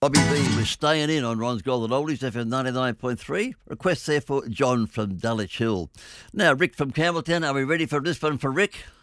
Bobby V was staying in on Ron's Golden Oldies, FM 99.3. Request there for John from Dulwich Hill. Now, Rick from Campbelltown, are we ready for this one for Rick?